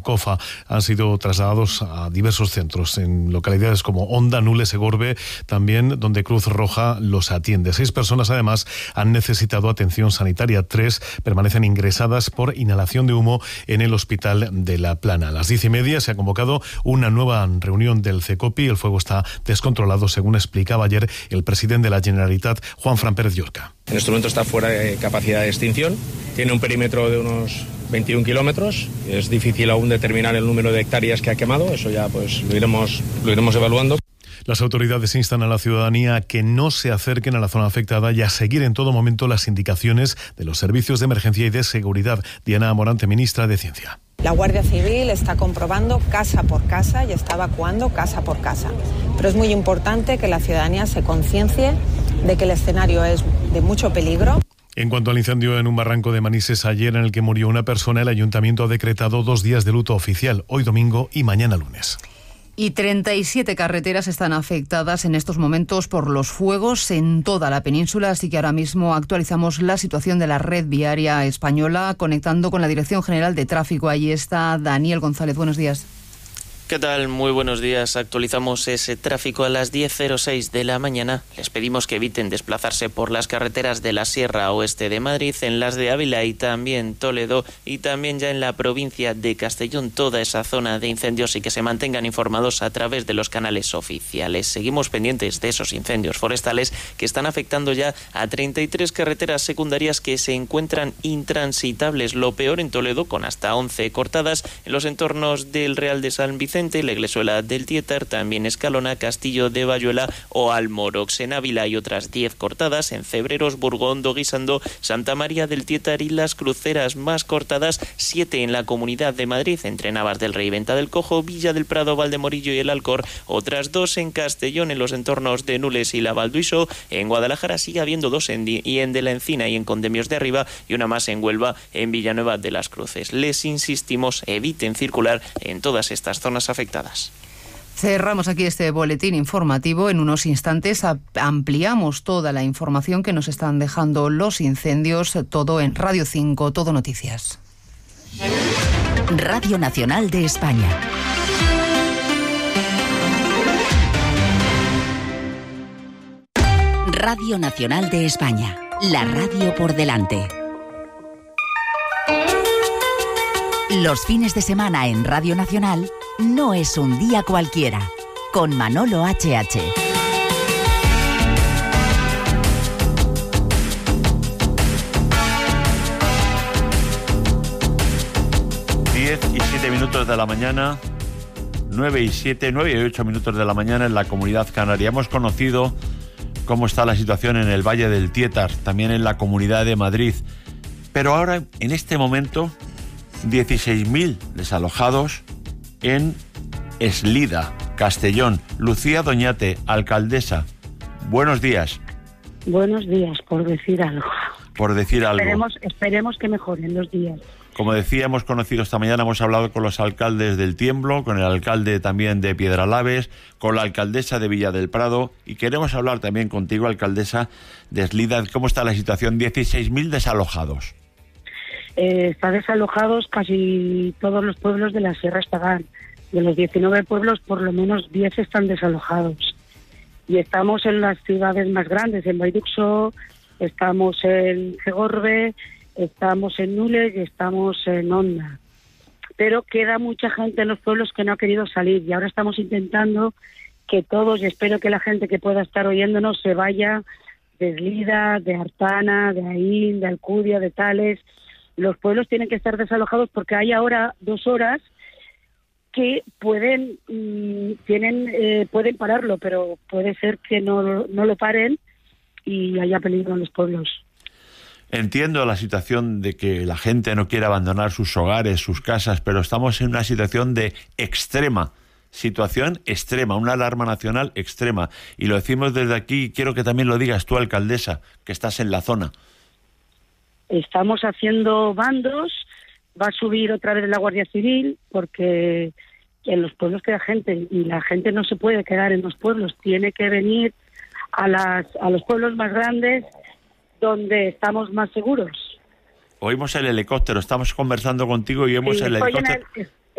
Moncofa han sido trasladados a diversos centros en localidades como Onda, Nules, Segorbe, también donde Cruz Roja los atiende. 6 personas además han necesitado atención sanitaria. 3 permanecen ingresadas por inhalación de humo en el hospital de La Plana. A las 10:30 se ha convocado una nueva reunión del CECOPI. El fuego está descontrolado, según explicaba ayer el presidente de la Generalitat, Juanfran Pérez Llorca. En este momento está fuera de capacidad de extinción. Tiene un perímetro de unos 21 kilómetros. Es difícil aún determinar el número de hectáreas que ha quemado. Eso ya pues lo iremos evaluando. Las autoridades instan a la ciudadanía a que no se acerquen a la zona afectada y a seguir en todo momento las indicaciones de los servicios de emergencia y de seguridad. Diana Morante, ministra de Ciencia. La Guardia Civil está comprobando casa por casa y está evacuando casa por casa. Pero es muy importante que la ciudadanía se conciencie de que el escenario es de mucho peligro. En cuanto al incendio en un barranco de Manises ayer en el que murió una persona, el ayuntamiento ha decretado 2 días de luto oficial, hoy domingo y mañana lunes. Y 37 carreteras están afectadas en estos momentos por los fuegos en toda la península, así que ahora mismo actualizamos la situación de la red viaria española, conectando con la Dirección General de Tráfico. Allí está Daniel González. Buenos días. ¿Qué tal? Muy buenos días. Actualizamos ese tráfico a las 10:06 de la mañana. Les pedimos que eviten desplazarse por las carreteras de la Sierra Oeste de Madrid, en las de Ávila y también Toledo, y también ya en la provincia de Castellón, toda esa zona de incendios, y que se mantengan informados a través de los canales oficiales. Seguimos pendientes de esos incendios forestales que están afectando ya a 33 carreteras secundarias que se encuentran intransitables. Lo peor en Toledo, con hasta 11 cortadas, en los entornos del Real de San Vicente, la Iglesuela del Tietar, también Escalona, Castillo de Bayuela o Almorox. En Ávila hay otras 10 cortadas, en Cebreros, Burgondo, Guisando, Santa María del Tietar y Las Cruceras. Más cortadas, 7 en la Comunidad de Madrid, entre Navas del Rey, Venta del Cojo, Villa del Prado, Valdemorillo y el Alcor. Otras 2 en Castellón, en los entornos de Nules y la Valduiso. En Guadalajara sigue habiendo 2 en de la Encina y en Condemios de Arriba, y una más en Huelva, en Villanueva de las Cruces. Les insistimos, eviten circular en todas estas zonas afectadas. Cerramos aquí este boletín informativo. En unos instantes ampliamos toda la información que nos están dejando los incendios, todo en Radio 5, Todo Noticias. Radio Nacional de España. Radio Nacional de España, la radio por delante. Los fines de semana en Radio Nacional no es un día cualquiera, con Manolo H.H. Diez y 7 minutos de la mañana, 9 y 8 minutos de la mañana en la Comunidad Canaria. Hemos conocido cómo está la situación en el Valle del Tietar, también en la Comunidad de Madrid. Pero ahora, en este momento, 16.000 desalojados en Eslida, Castellón. Lucía Doñate, alcaldesa, buenos días. Buenos días, por decir algo. Por decir algo. Esperemos que mejoren los días. Como decía, hemos conocido esta mañana, hemos hablado con los alcaldes del Tiemblo, con el alcalde también de Piedralaves, con la alcaldesa de Villa del Prado, y queremos hablar también contigo, alcaldesa de Eslida. ¿Cómo está la situación? 16.000 desalojados. Están desalojados casi todos los pueblos de la Sierra Estadán. De los 19 pueblos, por lo menos 10 están desalojados. Y estamos en las ciudades más grandes, en Baiduxo, estamos en Segorbe, estamos en Nules y estamos en Onda. Pero queda mucha gente en los pueblos que no ha querido salir, y ahora estamos intentando que todos, y espero que la gente que pueda estar oyéndonos se vaya de Eslida, de Artana, de Aín, de Alcudia, de Tales. Los pueblos tienen que estar desalojados porque hay ahora 2 horas que pueden pararlo, pero puede ser que no lo paren y haya peligro en los pueblos. Entiendo la situación de que la gente no quiere abandonar sus hogares, sus casas, pero estamos en una situación de situación extrema, una alarma nacional extrema. Y lo decimos desde aquí, y quiero que también lo digas tú, alcaldesa, que estás en la zona. Estamos haciendo bandos, va a subir otra vez la Guardia Civil, porque en los pueblos queda gente, y la gente no se puede quedar en los pueblos, tiene que venir a los pueblos más grandes, donde estamos más seguros. Oímos el helicóptero, estamos conversando contigo y oímos el helicóptero.